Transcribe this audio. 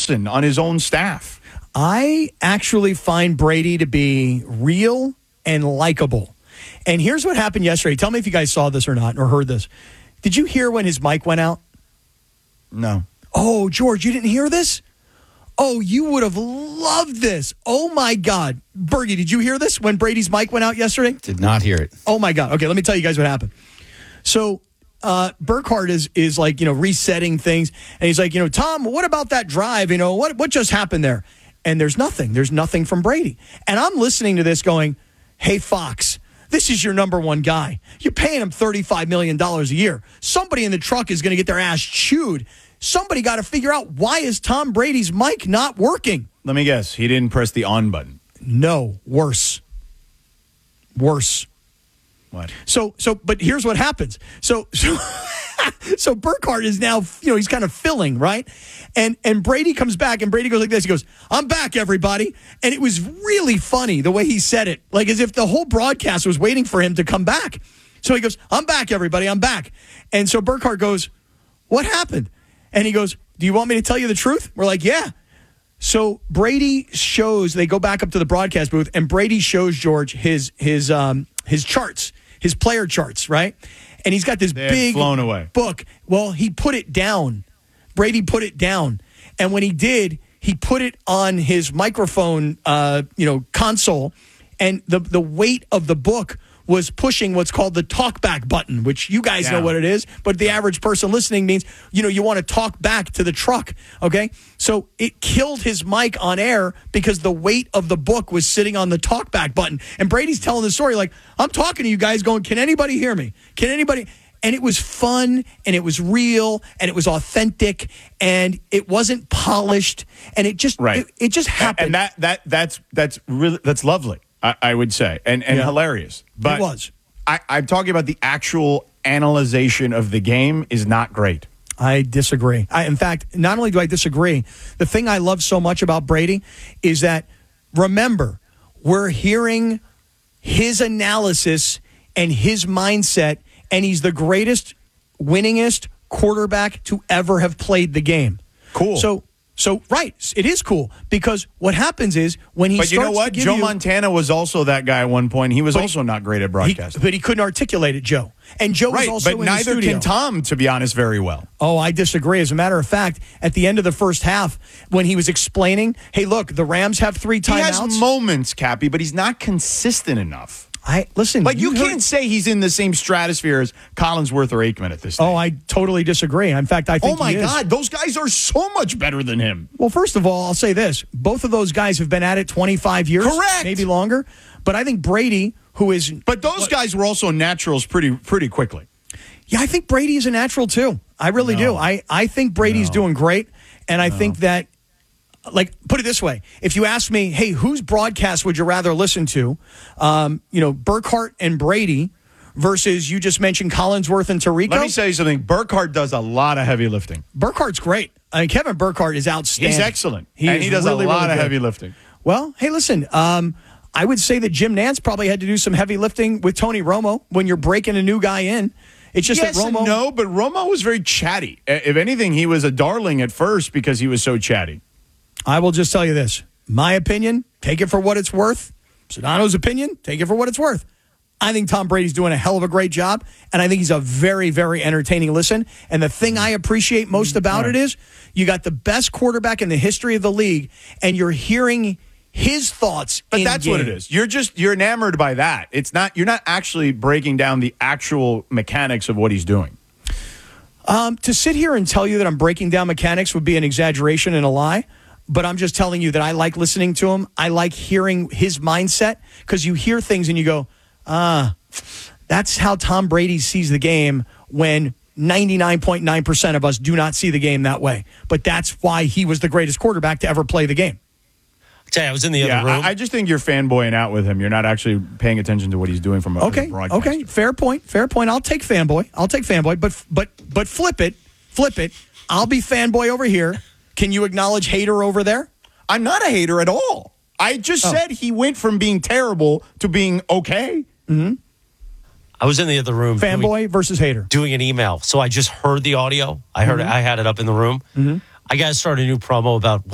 Olsen on his own staff. I actually find Brady to be real and likable. And here's what happened yesterday. Tell me if you guys saw this or not or heard this. Did you hear when his mic went out? No. Oh, George, you didn't hear this? Oh, you would have loved this. Oh, my God. Bergie, did you hear this when Brady's mic went out yesterday? Did not hear it. Oh, my God. Okay, let me tell you guys what happened. So Burkhardt is like, resetting things. And he's like, Tom, what about that drive? What just happened there? And there's nothing. There's nothing from Brady. And I'm listening to this going, hey, Fox, this is your number one guy. You're paying him $35 million a year. Somebody in the truck is going to get their ass chewed. Somebody got to figure out, why is Tom Brady's mic not working? Let me guess. He didn't press the on button. No, worse. What? But here's what happens. So Burkhardt is now, he's kind of filling, right? And Brady comes back, and Brady goes like this. He goes, I'm back, everybody. And it was really funny the way he said it, like as if the whole broadcast was waiting for him to come back. So he goes, I'm back, everybody. I'm back. And so Burkhardt goes, what happened? And he goes, do you want me to tell you the truth? We're like, yeah. So Brady shows, they go back up to the broadcast booth, and Brady shows George his charts, his player charts, right? And he's got this big flown away book. Well, he put it down. Brady put it down. And when he did, he put it on his microphone, console, and the weight of the book was pushing what's called the talkback button, which you guys know what it is, but the average person listening means, you want to talk back to the truck, okay? So it killed his mic on air because the weight of the book was sitting on the talkback button. And Brady's telling the story like, I'm talking to you guys going, can anybody hear me? Can anybody? And it was fun, and it was real, and it was authentic, and it wasn't polished, and it just it just happened. And that's lovely. I would say, and hilarious. But it was. I'm talking about the actual analyzation of the game is not great. I disagree. In fact, not only do I disagree, the thing I love so much about Brady is that, remember, we're hearing his analysis and his mindset, and he's the greatest, winningest quarterback to ever have played the game. Cool. So right, it is cool because what happens is when he starts to give you... But you know what? Joe Montana was also that guy at one point. He was also not great at broadcasting. But he couldn't articulate it, Joe. And Joe was also in the studio. But neither can Tom, to be honest, very well. Oh, I disagree. As a matter of fact, at the end of the first half, when he was explaining, hey, look, the Rams have 3 timeouts. He has moments, Cappy, but he's not consistent enough. Listen. Like, you can't say he's in the same stratosphere as Collinsworth or Aikman at this stage. Oh, I totally disagree. In fact, I think oh, my God, those guys are so much better than him. Well, first of all, I'll say this. Both of those guys have been at it 25 years. Correct. Maybe longer. But I think Brady, who is... But those guys were also naturals pretty quickly. Yeah, I think Brady is a natural, too. I really do. I think Brady's doing great. And I think that... Like, put it this way. If you ask me, hey, whose broadcast would you rather listen to? Burkhardt and Brady versus you just mentioned Collinsworth and Tirico. Let me tell you something. Burkhardt does a lot of heavy lifting. Burkhardt's great. I mean, Kevin Burkhardt is outstanding. He's excellent. He does really, a lot of heavy lifting. Well, hey, listen, I would say that Jim Nance probably had to do some heavy lifting with Tony Romo when you're breaking a new guy in. It's just that Romo... No, but Romo was very chatty. If anything, he was a darling at first because he was so chatty. I will just tell you this. My opinion, take it for what it's worth. Sedano's opinion, take it for what it's worth. I think Tom Brady's doing a hell of a great job, and I think he's a very, very entertaining listen. And the thing I appreciate most about it is you got the best quarterback in the history of the league, and you're hearing his thoughts. But that's what it is. You're enamored by that. You're not actually breaking down the actual mechanics of what he's doing. To sit here and tell you that I'm breaking down mechanics would be an exaggeration and a lie. But I'm just telling you that I like listening to him. I like hearing his mindset because you hear things and you go, that's how Tom Brady sees the game when 99.9% of us do not see the game that way. But that's why he was the greatest quarterback to ever play the game. I was in the other room. I just think you're fanboying out with him. You're not actually paying attention to what he's doing from a broadcaster. Okay, fair point. I'll take fanboy, but flip it. I'll be fanboy over here. Can you acknowledge hater over there? I'm not a hater at all. I just said he went from being terrible to being okay. Mm-hmm. I was in the other room. Fanboy versus hater. Doing an email. So I just heard the audio. I had it up in the room. Mm-hmm. I got to start a new promo about